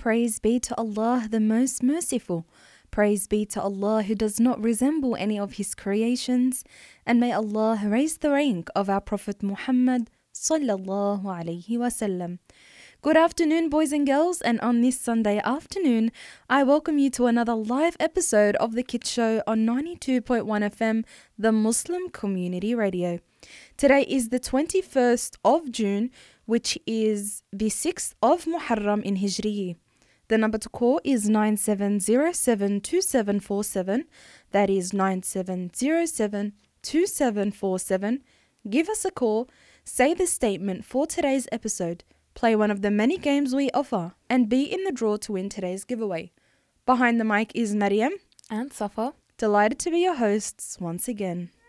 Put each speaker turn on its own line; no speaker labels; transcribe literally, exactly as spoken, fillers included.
praise be to Allah, the most merciful. Praise be to Allah who does not resemble any of his creations, and may Allah raise the rank of our Prophet Muhammad sallallahu alaihi wasallam. Good afternoon, boys and girls, and on this Sunday afternoon, I welcome you to another live episode of The Kids Show on ninety-two point one F M, the Muslim Community Radio. Today is the twenty-first of June, which is the sixth of Muharram in Hijri. The number to call is nine seven zero seven two seven four seven. That is nine seven zero seven two seven four seven. Give us a call, say the statement for today's episode, play one of the many games we offer, and be in the draw to win today's giveaway. Behind the mic is Mariam
and Safa.
Delighted to be your hosts once again.